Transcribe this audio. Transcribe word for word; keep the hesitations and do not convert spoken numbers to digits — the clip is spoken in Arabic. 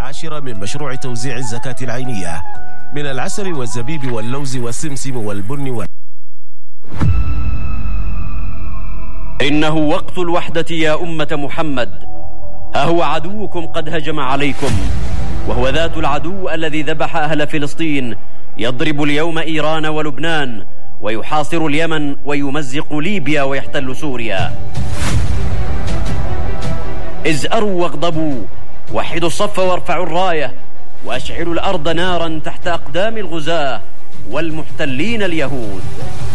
العاشرة من مشروع توزيع الزكاة العينية من العسل والزبيب واللوز والسمسم والبن وال... إنه وقت الوحدة يا أمة محمد. ها هو عدوكم قد هجم عليكم، وهو ذات العدو الذي ذبح أهل فلسطين، يضرب اليوم إيران ولبنان، ويحاصر اليمن، ويمزق ليبيا، ويحتل سوريا. ازأروا واغضبوا، وحدوا الصف وارفعوا الراية، وأشعلوا الأرض نارا تحت أقدام الغزاة والمحتلين اليهود.